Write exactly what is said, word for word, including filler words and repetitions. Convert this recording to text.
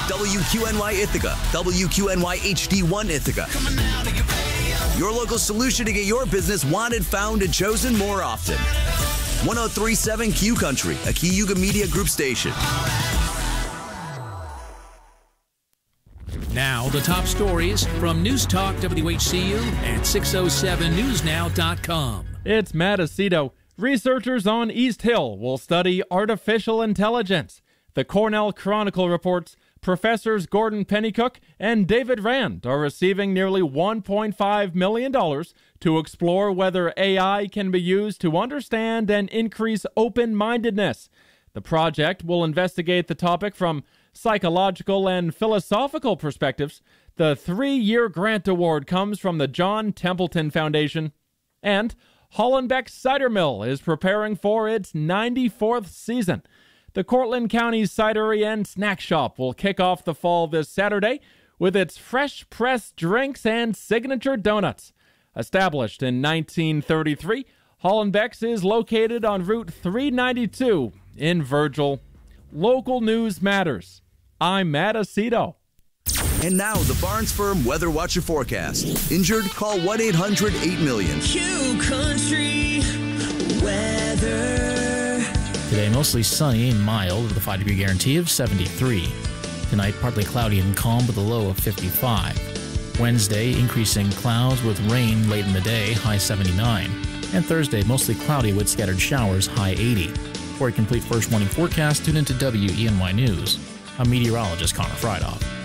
W Q N Y Ithaca, W Q N Y H D one Ithaca. Your local solution to get your business wanted, found, and chosen more often. one oh three point seven Q Country, a Cayuga Media Group station. Now, the top stories from News Talk W H C U and six oh seven news now dot com. It's Matt Aceto. Researchers on East Hill will study artificial intelligence. The Cornell Chronicle reports Professors Gordon Pennycook and David Rand are receiving nearly one point five million dollars to explore whether A I can be used to understand and increase open-mindedness. The project will investigate the topic from psychological and philosophical perspectives. The three-year grant award comes from the John Templeton Foundation. And Hollenbeck Cider Mill is preparing for its ninety-fourth season. The Cortland County Cidery and Snack Shop will kick off the fall this Saturday with its fresh-pressed drinks and signature donuts. Established in nineteen thirty-three, Hollenbeck's is located on Route three ninety-two in Virgil. Local news matters. I'm Matt Aceto. And now, the Barnes Firm Weather Watcher forecast. Injured? Call one eight hundred eight million. Q Country weather. Today, mostly sunny and mild with a five degree guarantee of seventy-three. Tonight, partly cloudy and calm with a low of fifty-five. Wednesday, increasing clouds with rain late in the day, high seventy-nine. And Thursday, mostly cloudy with scattered showers, high eighty. For a complete first morning forecast, tune into W E N Y News. I'm meteorologist Connor Friedhoff.